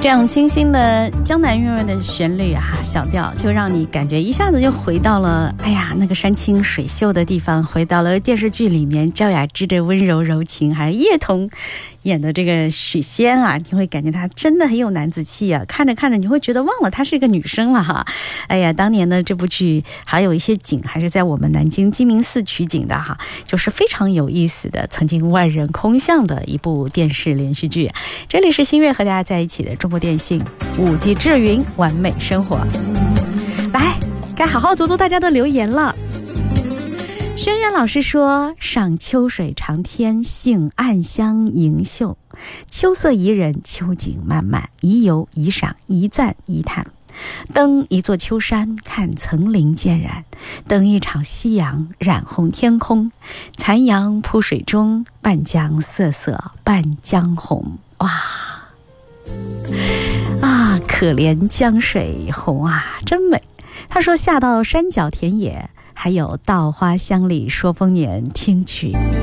这样清新的江南韵味的旋律啊，小调就让你感觉一下子就回到了那个山清水秀的地方，回到了电视剧里面赵雅芝的温柔柔情，还有叶童演的这个许仙啊，你会感觉她真的很有男子气啊，看着看着你会觉得忘了她是一个女生了哈。当年的这部剧还有一些景还是在我们南京鸡鸣寺取景的哈，就是非常有意思的，曾经万人空巷的一部电视连续剧。这里是新月和大家在一起的中国电信5G智云完美生活，来该好好读读大家的留言了。轩辕老师说，赏秋水长天，杏暗香盈袖，秋色宜人，秋景漫漫，宜游宜赏宜赞宜叹。登一座秋山，看层林渐染，登一场夕阳，染红天空，残阳铺水中，半江瑟瑟半江红。哇可怜江水红啊，真美。他说，下到山脚田野，还有稻花香里说丰年，听取